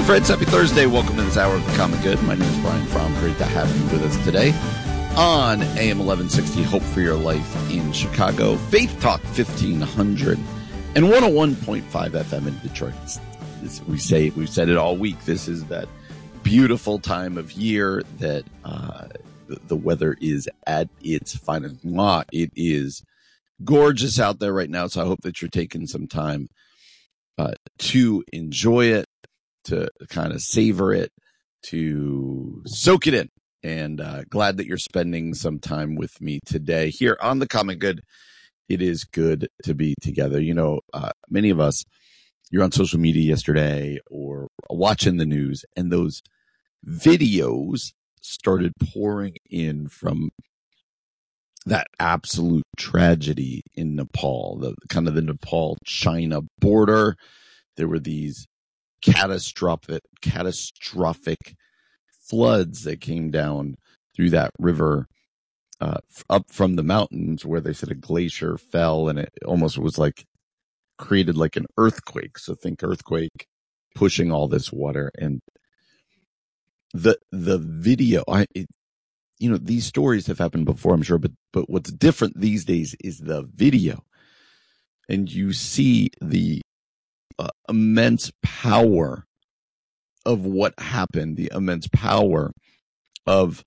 friends, happy Thursday. Welcome to this hour of the Common Good. My name is Brian Fromm. Great to have you with us today on AM 1160, Hope for Your Life in Chicago, Faith Talk 1500, and 101.5 FM in Detroit. We've said it all week. This is that beautiful time of year that the weather is at its finest. It is gorgeous out there right now, so I hope that you're taking some time to enjoy it, to kind of savor it, to soak it in. And glad that you're spending some time with me today here on the Common Good. It is good to be together. You know, many of us, you're on social media yesterday or watching the news, and those videos started pouring in from that absolute tragedy in Nepal, the Nepal-China border. There were these catastrophic floods that came down through that river up from the mountains, where they said a glacier fell and it almost was like created like an earthquake. So think earthquake pushing all this water. And the video, these stories have happened before, I'm sure, but what's different these days is the video. And you see the immense power of what happened, the immense power of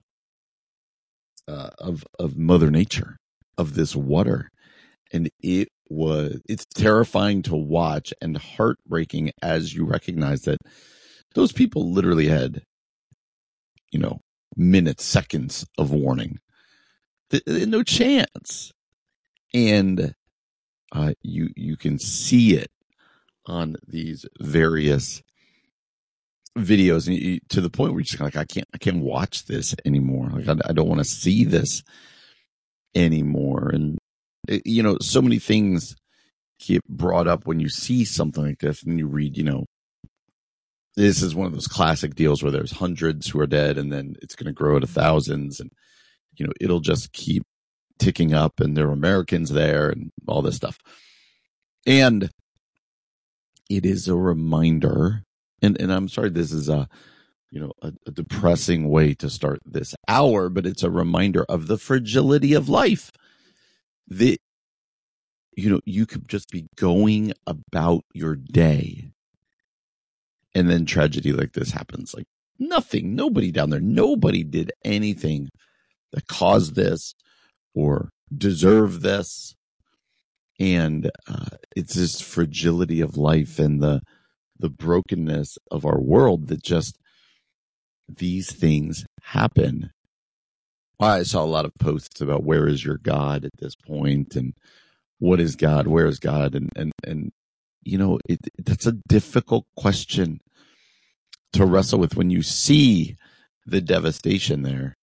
Mother Nature, of this water. And it's terrifying to watch and heartbreaking as you recognize that those people literally had, minutes, seconds of warning. No chance. And you can see it on these various videos, and to the point where you're just like, I can't watch this anymore. Like I don't want to see this anymore. And so many things get brought up when you see something like this, and you read, this is one of those classic deals where there's hundreds who are dead, and then it's going to grow to thousands, and it'll just keep ticking up, and there are Americans there, and all this stuff. And it is a reminder, and I'm sorry, this is a depressing way to start this hour, but it's a reminder of the fragility of life. That, you could just be going about your day, and then tragedy like this happens. Like nobody down there, nobody did anything that caused this or deserve this. And it's this fragility of life and the brokenness of our world that just these things happen. I saw a lot of posts about where is your God at this point, and what is God, where is God, and that's a difficult question to wrestle with when you see the devastation there.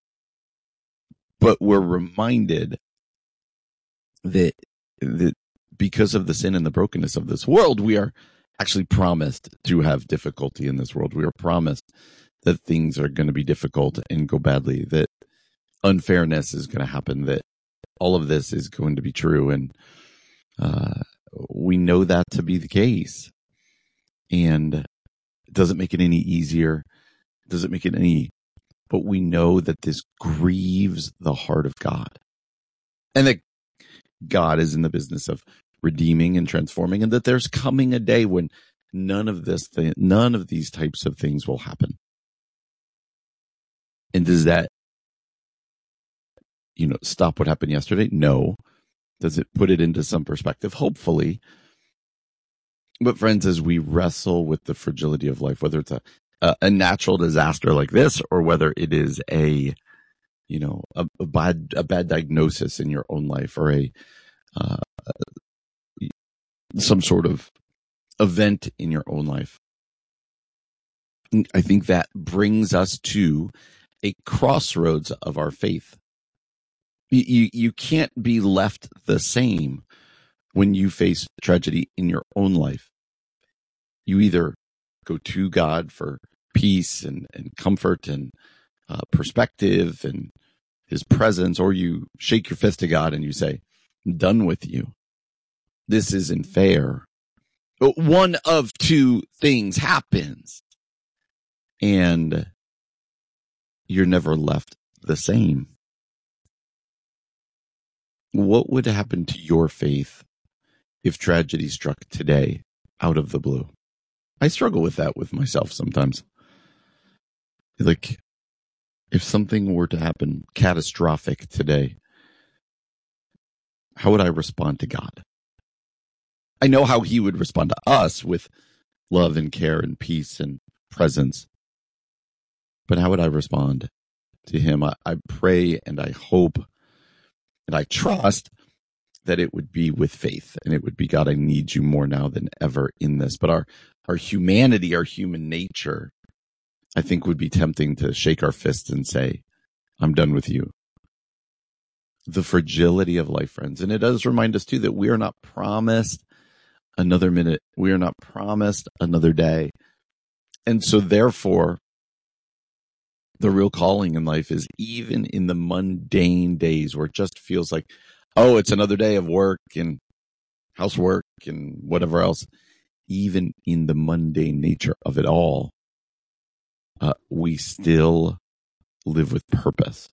But we're reminded that because of the sin and the brokenness of this world, we are actually promised to have difficulty in this world. We are promised that things are going to be difficult and go badly, that unfairness is going to happen, that all of this is going to be true. And we know that to be the case. And it doesn't make it any easier. It doesn't make it any, but we know that this grieves the heart of God. And that God is in the business of redeeming and transforming, and that there's coming a day when none of these types of things will happen. And does that, stop what happened yesterday? No. Does it put it into some perspective? Hopefully. But friends, as we wrestle with the fragility of life, whether it's a natural disaster like this, or whether it is a bad diagnosis in your own life, or some sort of event in your own life, I think that brings us to a crossroads of our faith. You can't be left the same when you face tragedy in your own life. You either go to God for peace and comfort and perspective and his presence, or you shake your fist to God and you say, I'm done with you. This isn't fair. But one of two things happens. and you're never left the same. What would happen to your faith if tragedy struck today out of the blue? I struggle with that with myself sometimes. Like, if something were to happen catastrophic today, how would I respond to God? I know how he would respond to us with love and care and peace and presence. But how would I respond to him? I pray and I hope and I trust that it would be with faith, and it would be, God, I need you more now than ever in this. But our humanity, our human nature, I think would be tempting to shake our fists and say, I'm done with you. The fragility of life, friends. And it does remind us too that we are not promised another minute. We are not promised another day. And so therefore, the real calling in life is, even in the mundane days where it just feels like, oh, it's another day of work and housework and whatever else, even in the mundane nature of it all, we still live with purpose.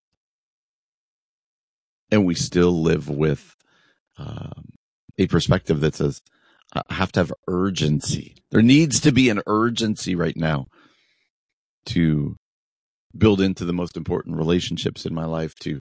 And we still live with a perspective that says, I have to have urgency. There needs to be an urgency right now to build into the most important relationships in my life, to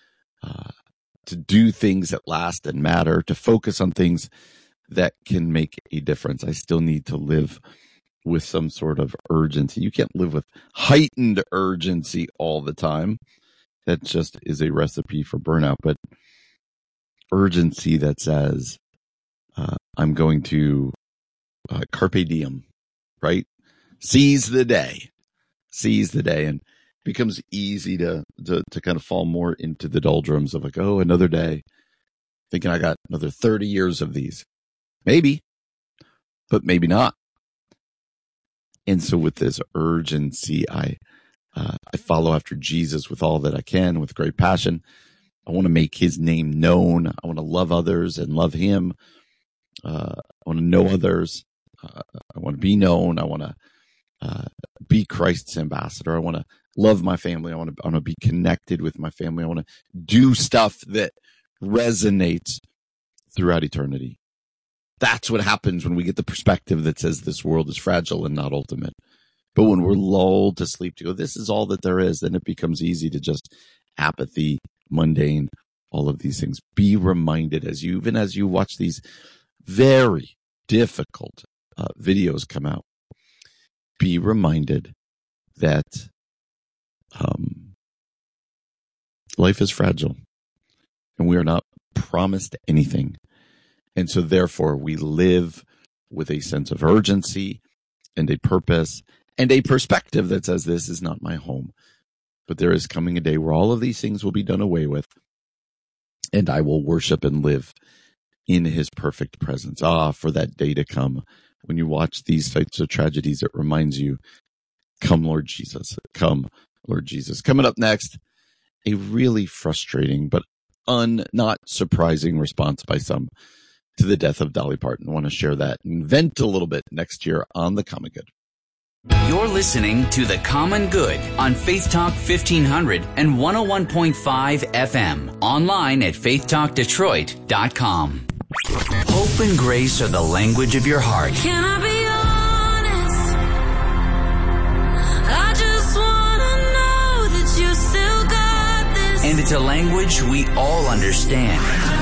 do things that last and matter, to focus on things that can make a difference. I still need to live with some sort of urgency. You can't live with heightened urgency all the time. That just is a recipe for burnout. But urgency that says, I'm going to carpe diem, right? Seize the day, and becomes easy to kind of fall more into the doldrums of like, oh, another day, thinking I got another 30 years of these. Maybe, but maybe not. And so with this urgency, I follow after Jesus with all that I can, with great passion. I want to make his name known. I want to love others and love him. I want to know others. I want to be known. I want to be Christ's ambassador. I want to love my family. I want to be connected with my family. I want to do stuff that resonates throughout eternity. That's what happens when we get the perspective that says this world is fragile and not ultimate. But when we're lulled to sleep, to go, this is all that there is, then it becomes easy to just apathy, mundane, all of these things. Be reminded even as you watch these very difficult videos come out, be reminded that life is fragile and we are not promised anything. And so therefore we live with a sense of urgency and a purpose and a perspective that says, this is not my home, but there is coming a day where all of these things will be done away with, and I will worship and live in his perfect presence. For that day to come. When you watch these types of tragedies, it reminds you, come, Lord Jesus. Come, Lord Jesus. Coming up next, a really frustrating but not surprising response by some to the death of Dolly Parton. I want to share that and vent a little bit next year on The Common Good. You're listening to The Common Good on Faith Talk 1500 and 101.5 FM. Online at faithtalkdetroit.com. Hope and grace are the language of your heart. Can I be honest? I just want to know that you still got this. And it's a language we all understand.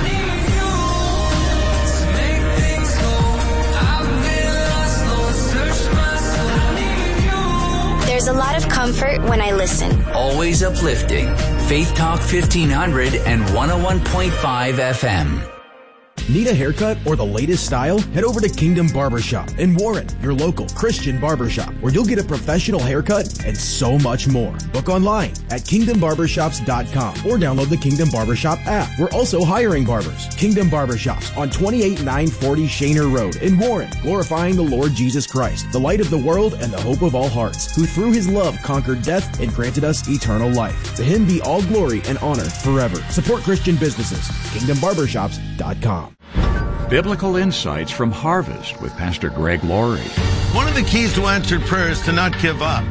There's a lot of comfort when I listen. Always uplifting. Faith Talk 1500 and 101.5 FM. Need a haircut or the latest style? Head over to Kingdom Barbershop in Warren, your local Christian barbershop, where you'll get a professional haircut and so much more. Book online at kingdombarbershops.com or download the Kingdom Barbershop app. We're also hiring barbers. Kingdom Barbershops on 28940 Shaner Road in Warren, glorifying the Lord Jesus Christ, the light of the world and the hope of all hearts, who through his love conquered death and granted us eternal life. To him be all glory and honor forever. Support Christian businesses. kingdombarbershops.com. Biblical Insights from Harvest with Pastor Greg Laurie. One of the keys to answered prayer is to not give up.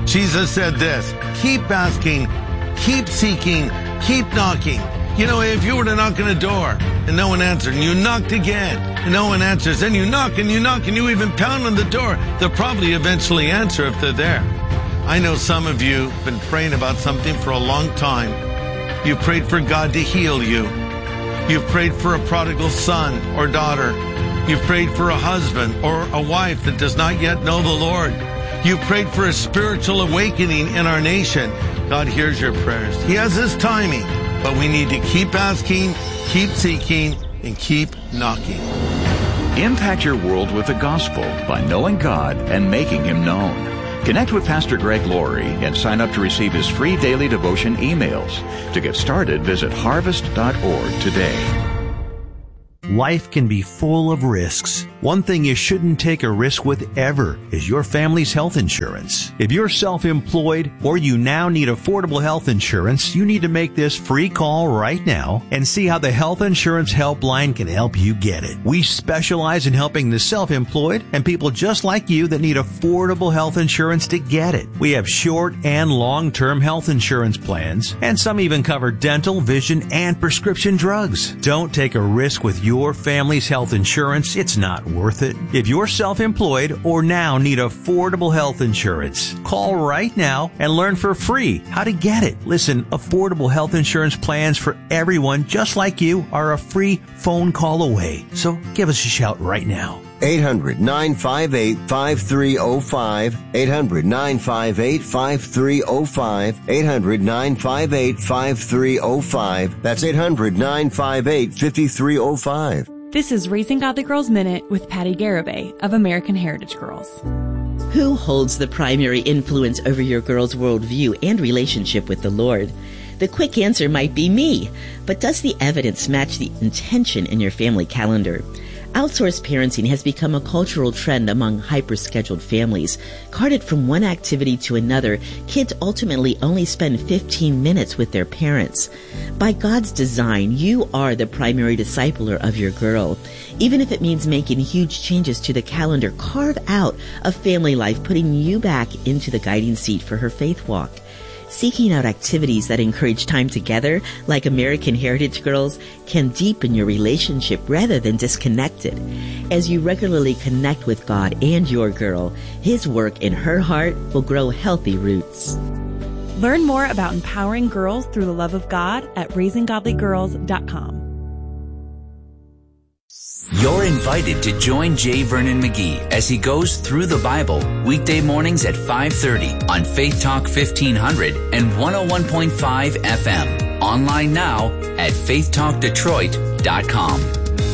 Jesus said this, keep asking, keep seeking, keep knocking. You know, if you were to knock on a door and no one answered, and you knocked again and no one answers, and you knock and you knock and you even pound on the door, they'll probably eventually answer if they're there. I know some of you have been praying about something for a long time. You prayed for God to heal you. You've prayed for a prodigal son or daughter. You've prayed for a husband or a wife that does not yet know the Lord. You've prayed for a spiritual awakening in our nation. God hears your prayers. He has His timing, but we need to keep asking, keep seeking, and keep knocking. Impact your world with the gospel by knowing God and making Him known. Connect with Pastor Greg Laurie and sign up to receive his free daily devotion emails. To get started, visit harvest.org today. Life can be full of risks. One thing you shouldn't take a risk with ever is your family's health insurance. If you're self-employed or you now need affordable health insurance, you need to make this free call right now and see how the Health Insurance Helpline can help you get it. We specialize in helping the self-employed and people just like you that need affordable health insurance to get it. We have short and long-term health insurance plans, and some even cover dental, vision, and prescription drugs. Don't take a risk with your family's health insurance. It's not worth it. If you're self-employed or now need affordable health insurance, call right now and learn for free how to get it. Listen, affordable health insurance plans for everyone just like you are a free phone call away. So give us a shout right now. 800-958-5305. 800-958-5305. 800-958-5305. That's 800-958-5305. This is Raising Godly Girls Minute with Patty Garibay of American Heritage Girls. Who holds the primary influence over your girl's worldview and relationship with the Lord? The quick answer might be me, but does the evidence match the intention in your family calendar? Outsourced parenting has become a cultural trend among hyper-scheduled families. Carted from one activity to another, kids ultimately only spend 15 minutes with their parents. By God's design, you are the primary discipler of your girl. Even if it means making huge changes to the calendar, carve out a family life, putting you back into the guiding seat for her faith walk. Seeking out activities that encourage time together, like American Heritage Girls, can deepen your relationship rather than disconnect it. As you regularly connect with God and your girl, His work in her heart will grow healthy roots. Learn more about empowering girls through the love of God at raisinggodlygirls.com. You're invited to join J. Vernon McGee as he goes through the Bible weekday mornings at 5:30 on Faith Talk 1500 and 101.5 FM. Online now at faithtalkdetroit.com.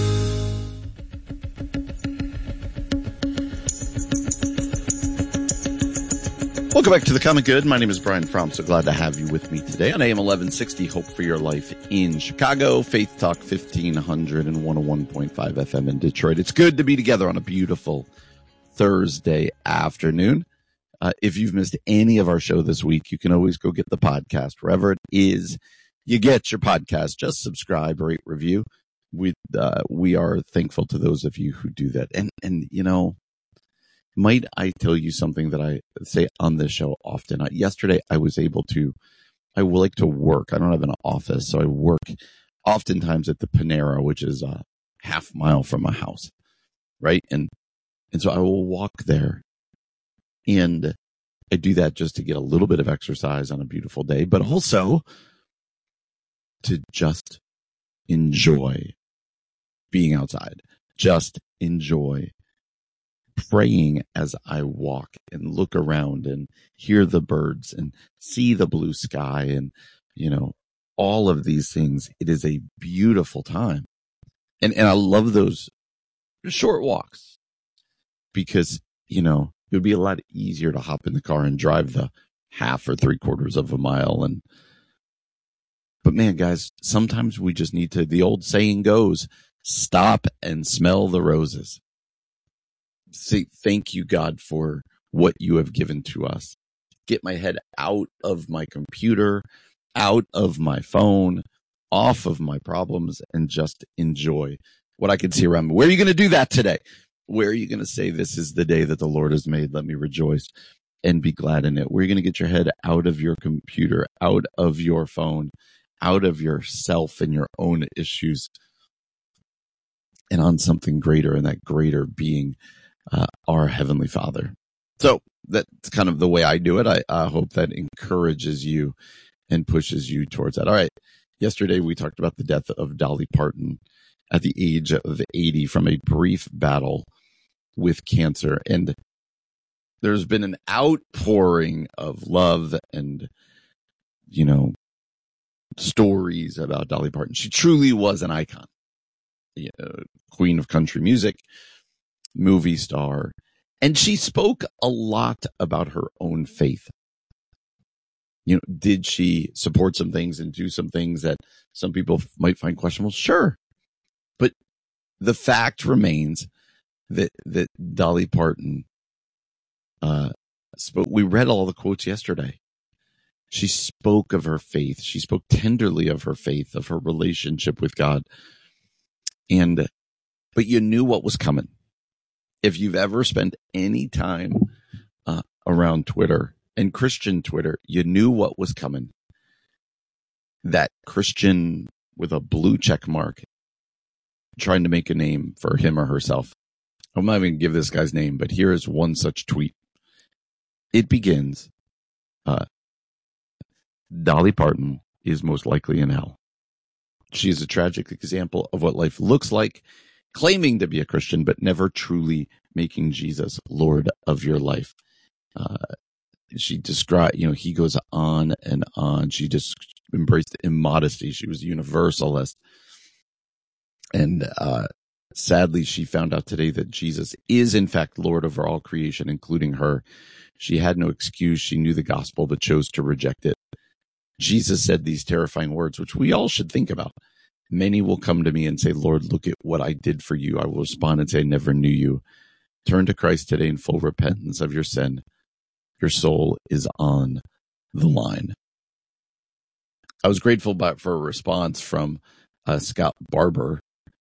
Welcome back to The Common Good. My name is Brian Fromm. So glad to have you with me today on AM 1160, Hope for Your Life in Chicago, Faith Talk 1500 and 101.5 FM in Detroit. It's good to be together on a beautiful Thursday afternoon. If you've missed any of our show this week, you can always go get the podcast wherever it is you get your podcast. Just subscribe, rate, review. We are thankful to those of you who do that. And you know, might I tell you something that I say on this show often? Yesterday, I like to work. I don't have an office, so I work oftentimes at the Panera, which is a half mile from my house, right? And so I will walk there, and I do that just to get a little bit of exercise on a beautiful day, but also to just enjoy being outside, just enjoy praying as I walk and look around and hear the birds and see the blue sky and, you know, all of these things. It is a beautiful time. And I love those short walks because, you know, it would be a lot easier to hop in the car and drive the half or 3/4 of a mile. But man, guys, sometimes we just need to, the old saying goes, stop and smell the roses. Say, thank you, God, for what you have given to us. Get my head out of my computer, out of my phone, off of my problems, and just enjoy what I can see around me. Where are you going to do that today? Where are you going to say, this is the day that the Lord has made? Let me rejoice and be glad in it. Where you're going to get your head out of your computer, out of your phone, out of yourself and your own issues, and on something greater, and that greater being our Heavenly Father. So that's kind of the way I do it. I hope that encourages you and pushes you towards that. All right. Yesterday, we talked about the death of Dolly Parton at the age of 80 from a brief battle with cancer. And there's been an outpouring of love and, stories about Dolly Parton. She truly was an icon. Queen of country music, movie star. And she spoke a lot about her own faith. Did she support some things and do some things that some people might find questionable? Sure. But the fact remains that Dolly Parton spoke. We read all the quotes yesterday. She spoke of her faith. She spoke tenderly of her faith, of her relationship with God. But you knew what was coming. If you've ever spent any time around Twitter and Christian Twitter, you knew what was coming. That Christian with a blue check mark trying to make a name for him or herself. I'm not even going to give this guy's name, but here is one such tweet. It begins, Dolly Parton is most likely in hell. She is a tragic example of what life looks like, claiming to be a Christian, but never truly making Jesus Lord of your life. She described, he goes on and on. She just embraced immodesty. She was a universalist. And sadly, she found out today that Jesus is, in fact, Lord over all creation, including her. She had no excuse. She knew the gospel, but chose to reject it. Jesus said these terrifying words, which we all should think about. Many will come to me and say, Lord, look at what I did for you. I will respond and say, I never knew you. Turn to Christ today in full repentance of your sin. Your soul is on the line. I was grateful for a response from Scott Barber.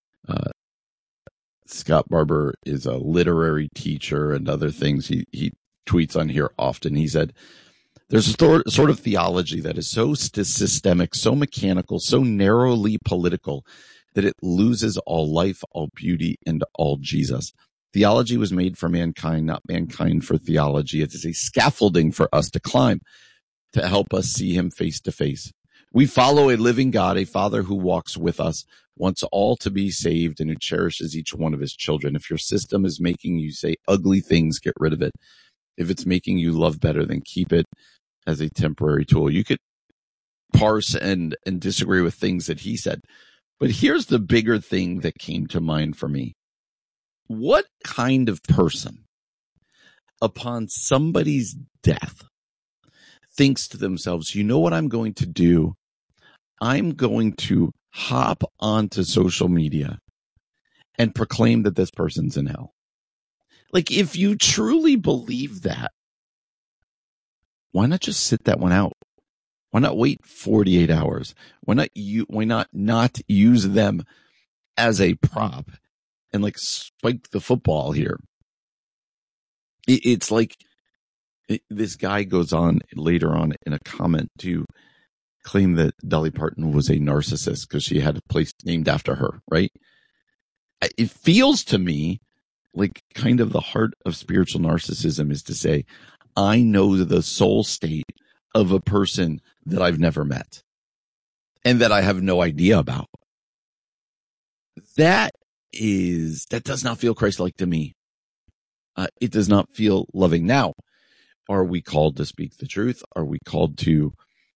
Scott Barber is a literary teacher and other things. He tweets on here often. He said, there's a sort of theology that is so systemic, so mechanical, so narrowly political that it loses all life, all beauty, and all Jesus. Theology was made for mankind, not mankind for theology. It is a scaffolding for us to climb, to help us see him face to face. We follow a living God, a Father who walks with us, wants all to be saved, and who cherishes each one of his children. If your system is making you say ugly things, get rid of it. If it's making you love better, then keep it as a temporary tool. You could parse and disagree with things that he said. But here's the bigger thing that came to mind for me. What kind of person, upon somebody's death, thinks to themselves, you know what I'm going to do? I'm going to hop onto social media and proclaim that this person's in hell. Like, if you truly believe that, why not just sit that one out? Why not wait 48 hours? Why not use them as a prop and like spike the football here? It's like this guy goes on later on in a comment to claim that Dolly Parton was a narcissist because she had a place named after her, right? It feels to me like kind of the heart of spiritual narcissism is to say, I know the soul state of a person that I've never met and that I have no idea about. That does not feel Christ-like to me. It does not feel loving. Now, are we called to speak the truth? Are we called to,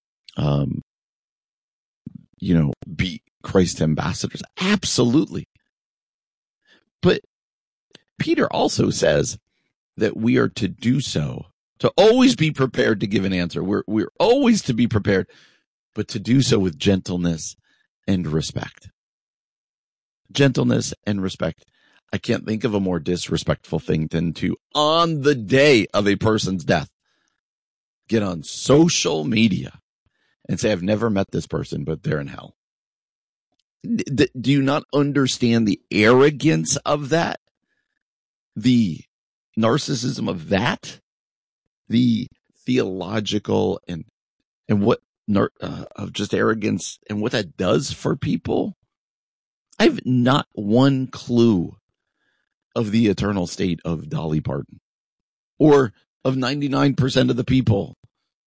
be Christ ambassadors? Absolutely. But Peter also says that we are to do so, to always be prepared to give an answer. We're always to be prepared, but to do so with gentleness and respect. Gentleness and respect. I can't think of a more disrespectful thing than to, on the day of a person's death, get on social media and say, I've never met this person, but they're in hell. Do you not understand the arrogance of that? The narcissism of that? the theological and what of just arrogance and what that does for people. I have not one clue of the eternal state of Dolly Parton or of 99% of the people,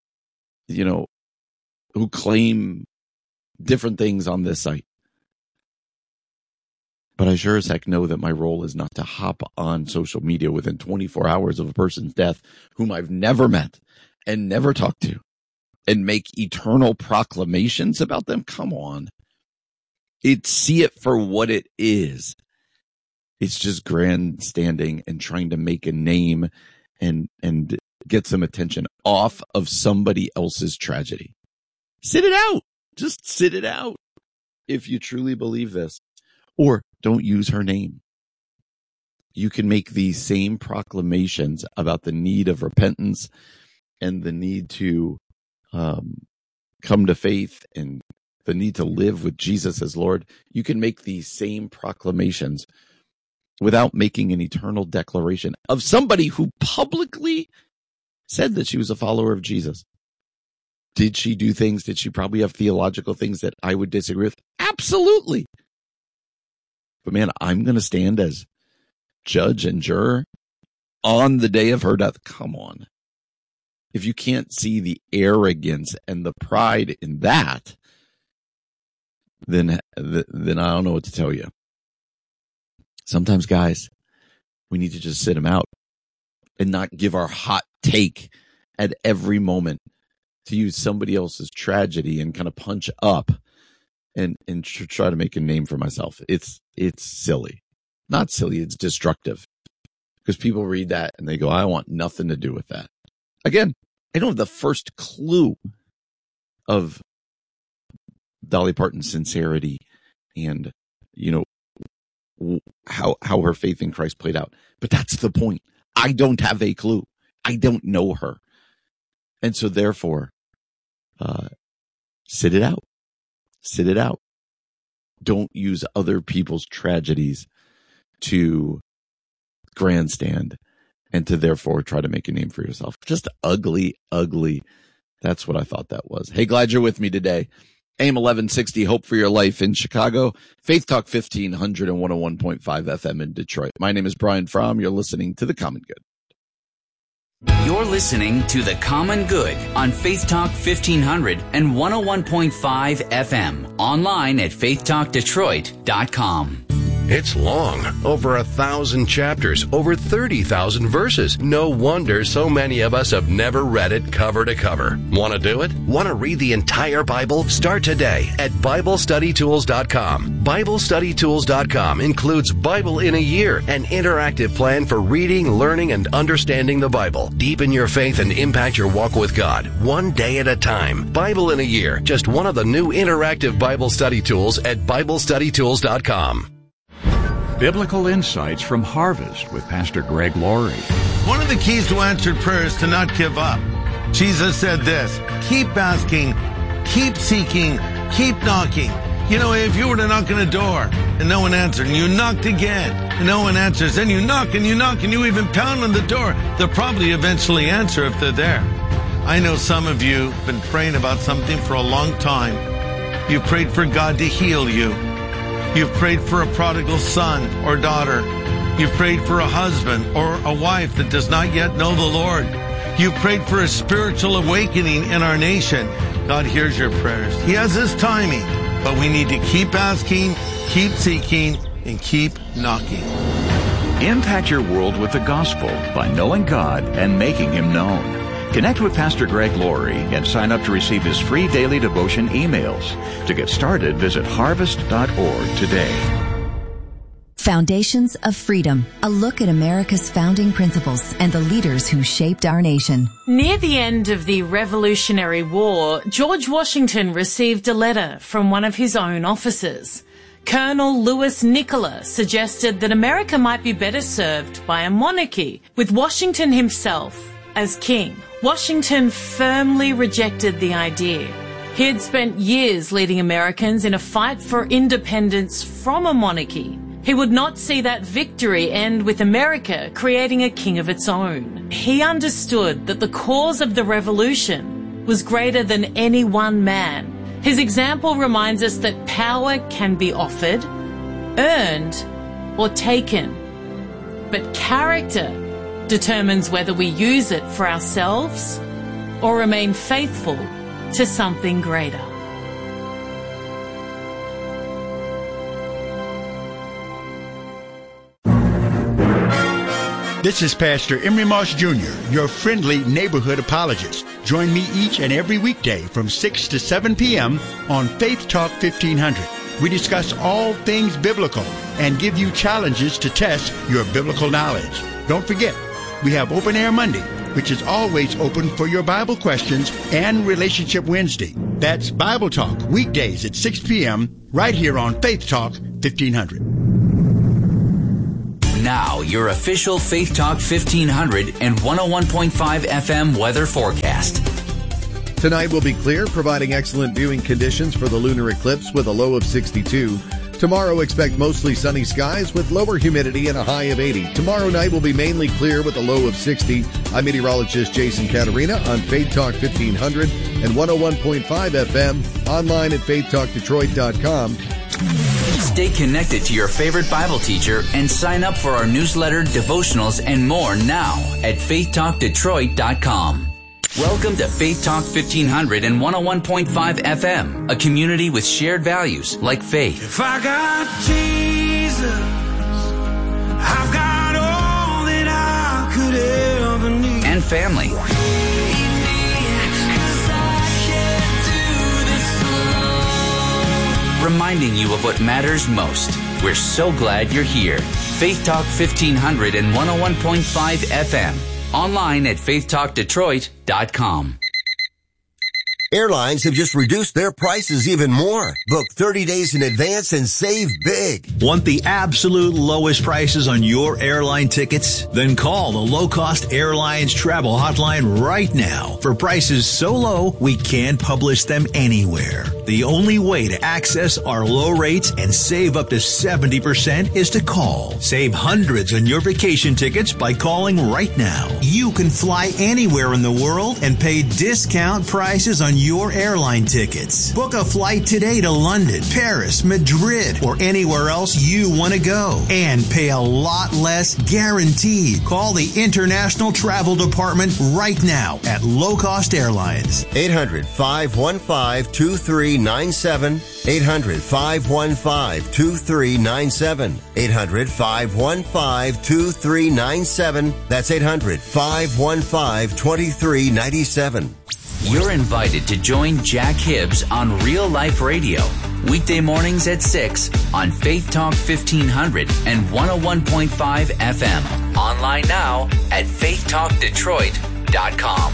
who claim different things on this site. But I sure as heck know that my role is not to hop on social media within 24 hours of a person's death whom I've never met and never talked to and make eternal proclamations about them. Come on. See it for what it is. It's just grandstanding and trying to make a name and get some attention off of somebody else's tragedy. Sit it out. Just sit it out if you truly believe this. Or don't use her name. You can make these same proclamations about the need of repentance and the need to come to faith and the need to live with Jesus as Lord. You can make these same proclamations without making an eternal declaration of somebody who publicly said that she was a follower of Jesus. Did she do things? Did she probably have theological things that I would disagree with? Absolutely. But man, I'm going to stand as judge and juror on the day of her death. Come on. If you can't see the arrogance and the pride in that, then I don't know what to tell you. Sometimes, guys, we need to just sit them out and not give our hot take at every moment to use somebody else's tragedy and kind of punch up and try to make a name for myself. It's silly. Not silly, it's destructive. Because people read that and they go, I want nothing to do with that. Again, I don't have the first clue of Dolly Parton's sincerity and, how her faith in Christ played out. But that's the point. I don't have a clue. I don't know her. And so therefore, sit it out. Sit it out. Don't use other people's tragedies to grandstand and to therefore try to make a name for yourself. Just ugly. That's what I thought that was. Hey, glad you're with me today. AM 1160, Hope for Your Life in Chicago. Faith Talk 1500 and 101.5 FM in Detroit. My name is Brian Fromm. You're listening to The Common Good. You're listening to The Common Good on Faith Talk 1500 and 101.5 FM. Online at faithtalkdetroit.com. It's long, over 1,000 chapters, over 30,000 verses. No wonder so many of us have never read it cover to cover. Want to do it? Want to read the entire Bible? Start today at BibleStudyTools.com. BibleStudyTools.com includes Bible in a Year, an interactive plan for reading, learning, and understanding the Bible. Deepen your faith and impact your walk with God, one day at a time. Bible in a Year, just one of the new interactive Bible study tools at BibleStudyTools.com. Biblical insights from Harvest with Pastor Greg Laurie. One of the keys to answered prayer is to not give up. Jesus said this, keep asking, keep seeking, keep knocking. If you were to knock on a door and no one answered, and you knocked again and no one answers, then you knock and you knock and you even pound on the door, they'll probably eventually answer if they're there. I know some of you have been praying about something for a long time. You prayed for God to heal you. You've prayed for a prodigal son or daughter. You've prayed for a husband or a wife that does not yet know the Lord. You've prayed for a spiritual awakening in our nation. God hears your prayers. He has His timing, but we need to keep asking, keep seeking, and keep knocking. Impact your world with the gospel by knowing God and making Him known. Connect with Pastor Greg Laurie and sign up to receive his free daily devotion emails. To get started, visit harvest.org today. Foundations of Freedom, a look at America's founding principles and the leaders who shaped our nation. Near the end of the Revolutionary War, George Washington received a letter from one of his own officers. Colonel Louis Nicola suggested that America might be better served by a monarchy, with Washington himself as king. Washington firmly rejected the idea. He had spent years leading Americans in a fight for independence from a monarchy. He would not see that victory end with America creating a king of its own. He understood that the cause of the revolution was greater than any one man. His example reminds us that power can be offered, earned, or taken. But character determines whether we use it for ourselves or remain faithful to something greater. This is Pastor Emery Moss Jr., your friendly neighborhood apologist. Join me each and every weekday from 6 to 7 p.m. on Faith Talk 1500. We discuss all things biblical and give you challenges to test your biblical knowledge. Don't forget, we have Open Air Monday, which is always open for your Bible questions, and Relationship Wednesday. That's Bible Talk, weekdays at 6 p.m. right here on Faith Talk 1500. Now, your official Faith Talk 1500 and 101.5 FM weather forecast. Tonight will be clear, providing excellent viewing conditions for the lunar eclipse with a low of 62. Tomorrow, expect mostly sunny skies with lower humidity and a high of 80. Tomorrow night will be mainly clear with a low of 60. I'm meteorologist Jason Caterina on Faith Talk 1500 and 101.5 FM, online at faithtalkdetroit.com. Stay connected to your favorite Bible teacher and sign up for our newsletter, devotionals, and more now at faithtalkdetroit.com. Welcome to Faith Talk 1500 and 101.5 FM, a community with shared values like faith. If I got Jesus, I've got all that I could ever need. And family. Reminding you of what matters most. We're so glad you're here. Faith Talk 1500 and 101.5 FM. Online at faithtalkdetroit.com. Airlines have just reduced their prices even more. Book 30 days in advance and save big. Want the absolute lowest prices on your airline tickets? Then call the Low Cost Airlines Travel Hotline right now for prices so low we can't publish them anywhere. The only way to access our low rates and save up to 70% is to call. Save hundreds on your vacation tickets by calling right now. You can fly anywhere in the world and pay discount prices on your airline tickets. Book a flight today to London, Paris, Madrid, or anywhere else you want to go and pay a lot less guaranteed. Call the International Travel Department right now at Low Cost Airlines. 800-515-2397. 800-515-2397. 800-515-2397. That's 800-515-2397. You're invited to join Jack Hibbs on Real Life Radio, weekday mornings at 6 on Faith Talk 1500 and 101.5 FM. Online now at faithtalkdetroit.com.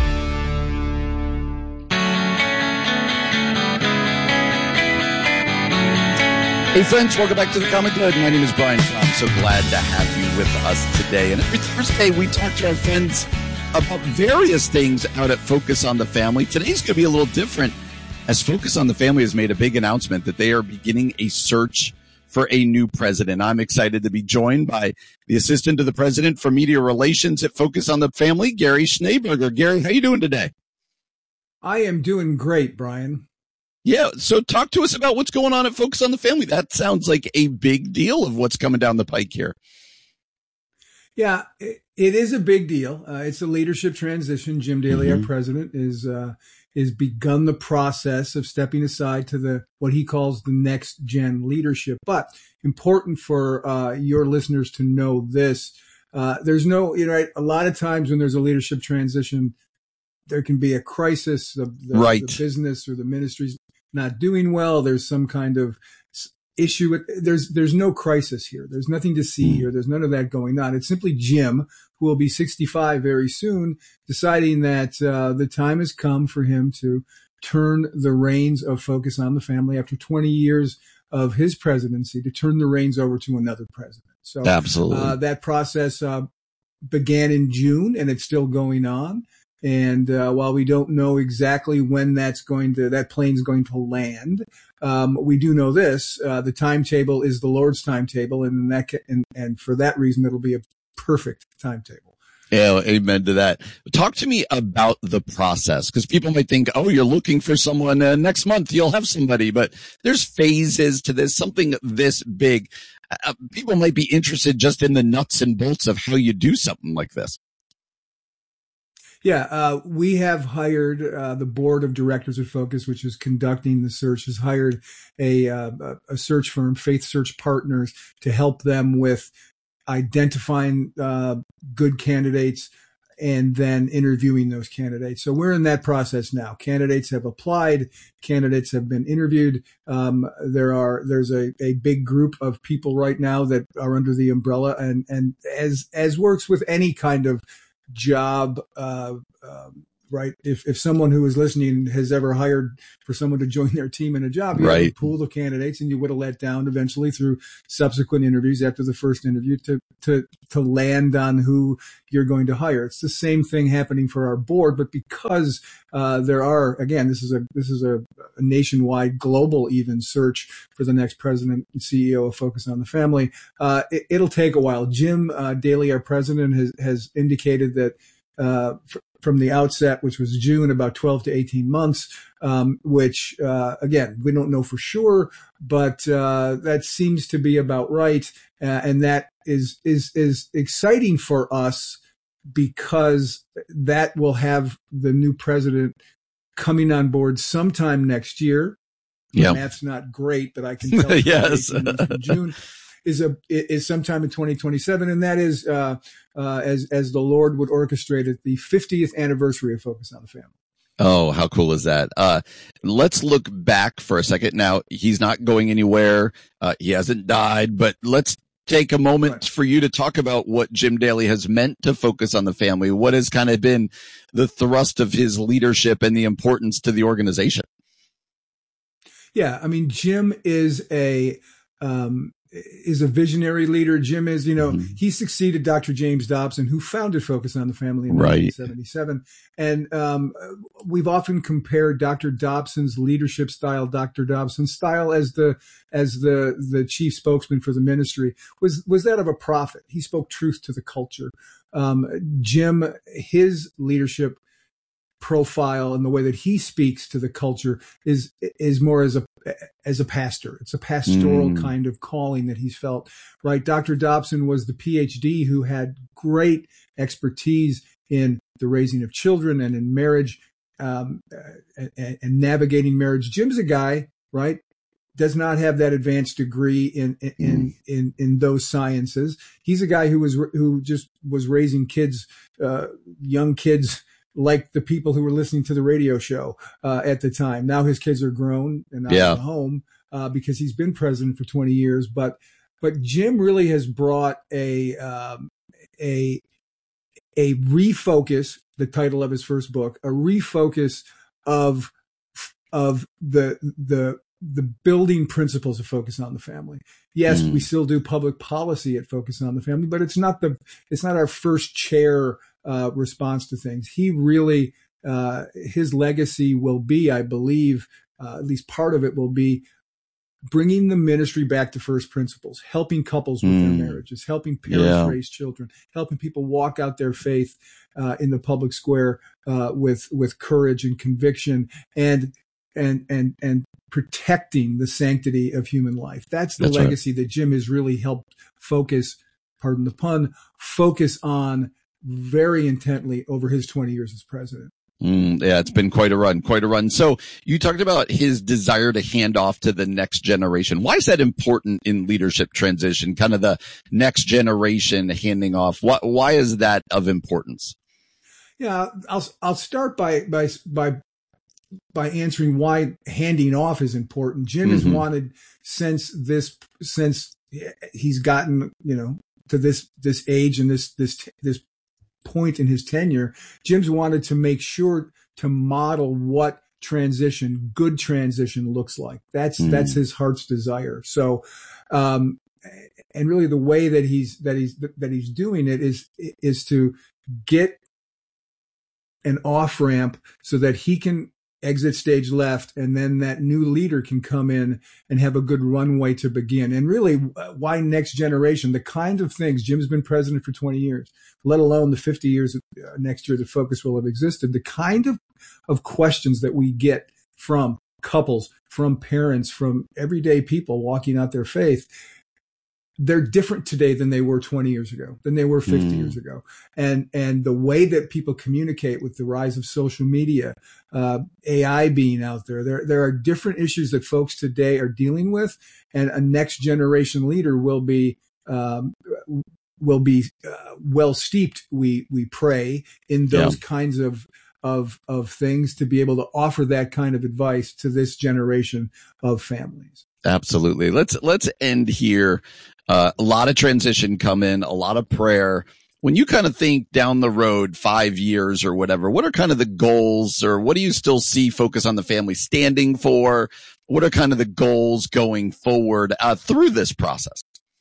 Hey friends, welcome back to The Common Good. My name is Brian. I'm so glad to have you with us today. And every Thursday we talk to our friends about various things out at Focus on the Family. Today's going to be a little different, as Focus on the Family has made a big announcement that they are beginning a search for a new president. I'm excited to be joined by the assistant to the president for media relations at Focus on the Family, Gary Schneeberger. Gary, how you doing today? I am doing great, Brian. Yeah, so talk to us about what's going on at Focus on the Family. That sounds like a big deal of what's coming down the pike here. Yeah, it is a big deal. It's a leadership transition. Jim Daly, our president, is begun the process of stepping aside to what he calls the next gen leadership. But important for your listeners to know this: there's no, a lot of times when there's a leadership transition, there can be a crisis. The business or the ministry's not doing well. There's some kind of issue. There's no crisis here. There's nothing to see here. There's none of that going on. It's simply Jim, who will be 65 very soon, deciding that the time has come for him to turn the reins of Focus on the Family after 20 years of his presidency, to turn the reins over to another president. So absolutely, that process began in June, and it's still going on. And while we don't know exactly when that plane's going to land, we do know this: the timetable is the Lord's timetable, and for that reason, it'll be a perfect timetable. Yeah, amen to that. Talk to me about the process, because people might think, oh, you're looking for someone next month, you'll have somebody, but there's phases to this, something this big. People might be interested just in the nuts and bolts of how you do something like this. Yeah, we have hired the board of directors of Focus, which is conducting the search, has hired a search firm, Faith Search Partners, to help them with identifying good candidates and then interviewing those candidates. So we're in that process now. Candidates have applied. Candidates have been interviewed. There's a big group of people right now that are under the umbrella, and as works with any kind of job, right? If someone who is listening has ever hired for someone to join their team in a job, you have a pool of candidates, and you whittle that down eventually through subsequent interviews after the first interview to land on who you're going to hire. It's the same thing happening for our board, but because there are, again, this is a nationwide, global even search for the next president and CEO of Focus on the Family. It'll take a while. Jim Daly, our president, has indicated that from the outset, which was June, about 12 to 18 months, which, again, we don't know for sure, but that seems to be about right. And that is exciting for us because that will have the new president coming on board sometime next year. Yeah. Math's not great, but I can tell yes. June is sometime in 2027, and that is as the Lord would orchestrate it, the 50th anniversary of Focus on the Family. Oh, how cool is that? Let's look back for a second. Now, he's not going anywhere. He hasn't died, but let's take a moment for you to talk about what Jim Daly has meant to Focus on the Family. What has kind of been the thrust of his leadership and the importance to the organization? Yeah, I mean, Jim is a visionary leader. Jim is, he succeeded Dr. James Dobson, who founded Focus on the Family in 1977. And we've often compared Dr. Dobson's leadership style, Dr. Dobson's style as the chief spokesman for the ministry was that of a prophet. He spoke truth to the culture. Jim, his leadership profile and the way that he speaks to the culture is more as a pastor. It's a pastoral kind of calling that he's felt, right? Dr. Dobson was the PhD who had great expertise in the raising of children and in marriage, and navigating marriage. Jim's a guy, right? Does not have that advanced degree in those sciences. He's a guy who just was raising kids, young kids, like the people who were listening to the radio show at the time. Now his kids are grown and out of the home because he's been president for 20 years. But Jim really has brought a refocus, the title of his first book, a refocus of the building principles of Focus on the Family. Yes, we still do public policy at Focus on the Family, but it's not our first chair response to things. He really, his legacy will be, I believe, at least part of it will be bringing the ministry back to first principles, helping couples with their marriages, helping parents raise children, helping people walk out their faith in the public square with courage and conviction, and protecting the sanctity of human life. That's the legacy that Jim has really helped focus, pardon the pun, focus on very intently over his 20 years as president. Yeah, it's been quite a run. So you talked about his desire to hand off to the next generation. Why is that important in leadership transition? Kind of the next generation handing off. Why is that of importance? Yeah, I'll start by answering why handing off is important. Jim has wanted since he's gotten, to this age and this point in his tenure, Jim's wanted to make sure to model what good transition looks like. That's his heart's desire. So, and really the way that he's doing it is to get an off-ramp so that he can exit stage left, and then that new leader can come in and have a good runway to begin. And really, why next generation? The kind of things, Jim's been president for 20 years, let alone the 50 years next year that Focus will have existed. The kind of questions that we get from couples, from parents, from everyday people walking out their faith, they're different today than they were 20 years ago, than they were 50 years ago. And the way that people communicate with the rise of social media, AI being out there are different issues that folks today are dealing with. And a next generation leader will be well steeped, we pray, in those kinds of things, to be able to offer that kind of advice to this generation of families. Absolutely. Let's end here. A lot of transition coming, a lot of prayer. When you kind of think down the road, 5 years or whatever, what are kind of the goals, or what do you still see Focus on the Family standing for? What are kind of the goals going forward through this process?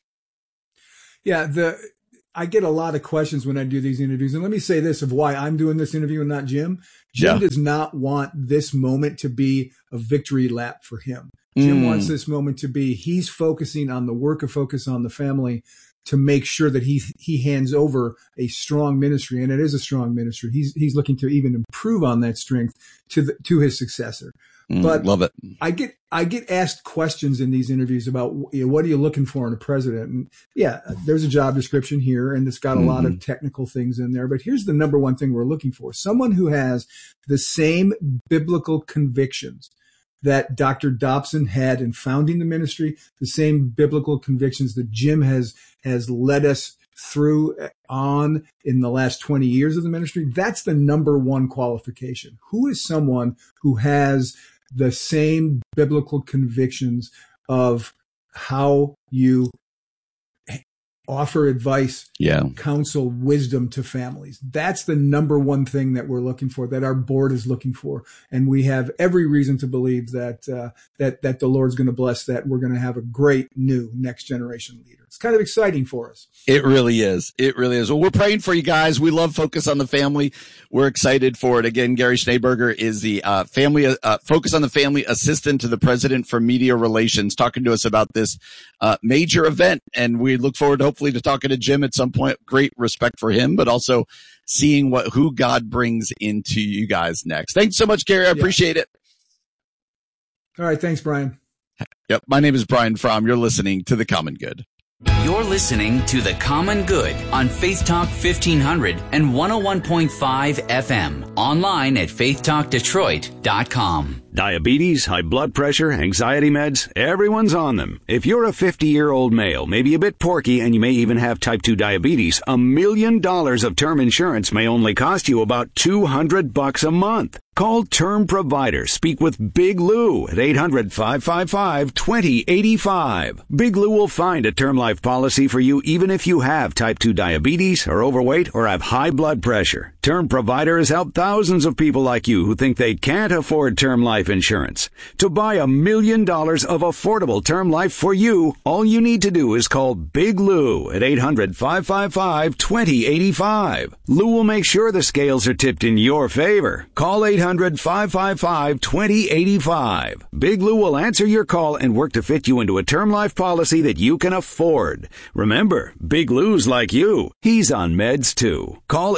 Yeah, I get a lot of questions when I do these interviews. And let me say this of why I'm doing this interview and not Jim. Jim does not want this moment to be a victory lap for him. Jim wants this moment to be, he's focusing on the work of Focus on the Family to make sure that he hands over a strong ministry. And it is a strong ministry. He's looking to even improve on that strength to his successor. But love it. I get asked questions in these interviews about, what are you looking for in a president? And there's a job description here, and it's got a lot of technical things in there. But here's the number one thing we're looking for: someone who has the same biblical convictions that Dr. Dobson had in founding the ministry, the same biblical convictions that Jim has led us through on in the last 20 years of the ministry. That's the number one qualification. Who is someone who has the same biblical convictions of how you offer advice, counsel, wisdom to families? That's the number one thing that we're looking for, that our board is looking for. And we have every reason to believe that the Lord's going to bless that. We're going to have a great new next generation leader. It's kind of exciting for us. It really is. It really is. Well, we're praying for you guys. We love Focus on the Family. We're excited for it. Again, Gary Schneeberger is the Focus on the Family assistant to the president for media relations, talking to us about this major event. And we look forward, hopefully, to talking to Jim at some point. Great respect for him, but also seeing who God brings into you guys next. Thanks so much, Gary. I appreciate it. All right. Thanks, Brian. Yep. My name is Brian Fromm. You're listening to The Common Good. You're listening to The Common Good on Faith Talk 1500 and 101.5 FM. Online at faithtalkdetroit.com. Diabetes, high blood pressure, anxiety meds, everyone's on them. If you're a 50-year-old male, maybe a bit porky, and you may even have type 2 diabetes, $1 million of term insurance may only cost you about $200 a month. Call Term Provider. Speak with Big Lou at 800-555-2085. Big Lou will find a term life policy for you even if you have type 2 diabetes, are overweight, or have high blood pressure. Term Provider has helped thousands of people like you who think they can't afford term life insurance. To buy $1 million of affordable term life for you, all you need to do is call Big Lou at 800-555-2085. Lou will make sure the scales are tipped in your favor. Call 800-555-2085. Big Lou will answer your call and work to fit you into a term life policy that you can afford. Remember, Big Lou's like you. He's on meds too. Call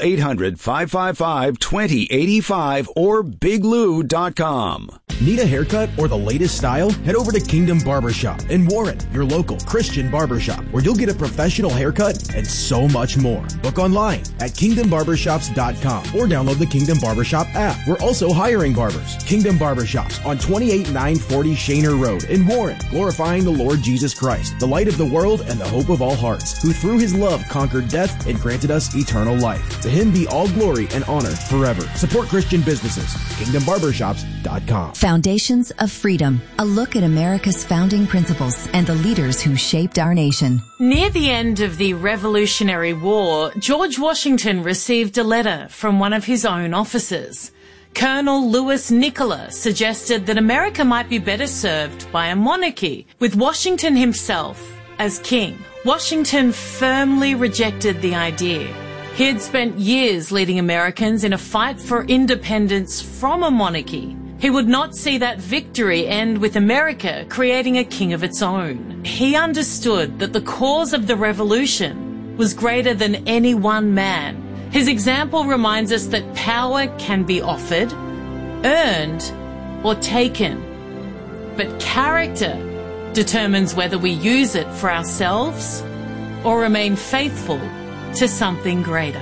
800-555-2085 or biglou.com. Need a haircut or the latest style? Head over to Kingdom Barbershop in Warren, your local Christian barbershop, where you'll get a professional haircut and so much more. Book online at kingdombarbershops.com or download the Kingdom Barbershop app. We're also hiring barbers. Kingdom Barbershops on 28940 Shaner Road in Warren, glorifying the Lord Jesus Christ, the light of the world and the hope of all hearts, who through his love conquered death and granted us eternal life. To him be all glory and honor forever. Support Christian businesses. KingdomBarbershops.com. Foundations of Freedom, a look at America's founding principles and the leaders who shaped our nation. Near the end of the Revolutionary War, George Washington received a letter from one of his own officers. Colonel Louis Nicola suggested that America might be better served by a monarchy, with Washington himself as king. Washington firmly rejected the idea. He had spent years leading Americans in a fight for independence from a monarchy. He would not see that victory end with America creating a king of its own. He understood that the cause of the revolution was greater than any one man. His example reminds us that power can be offered, earned, or taken. But character determines whether we use it for ourselves or remain faithful to something greater.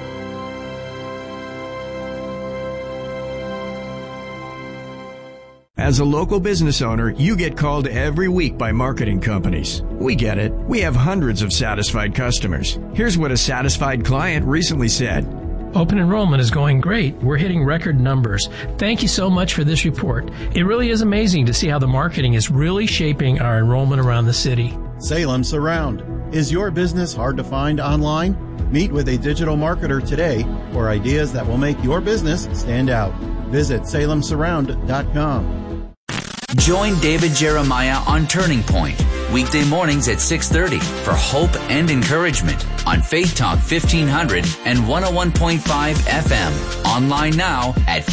As a local business owner, you get called every week by marketing companies. We get it. We have hundreds of satisfied customers. Here's what a satisfied client recently said. Open enrollment is going great. We're hitting record numbers. Thank you so much for this report. It really is amazing to see how the marketing is really shaping our enrollment around the city. Salem Surround. Is your business hard to find online? Meet with a digital marketer today for ideas that will make your business stand out. Visit salemsurround.com. Join David Jeremiah on Turning Point, weekday mornings at 6:30 for hope and encouragement on Faith Talk 1500 and 101.5 FM. Online now at